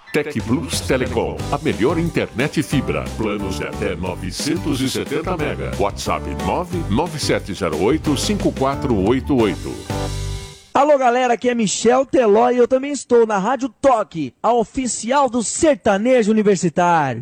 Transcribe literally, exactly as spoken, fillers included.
Tec Plus Telecom, a melhor internet fibra. Planos de até novecentos e setenta mega. WhatsApp nove nove sete zero oito cinco quatro oito oito. Alô galera, aqui é Michel Teló e eu também estou na Rádio Toque, a oficial do sertanejo universitário.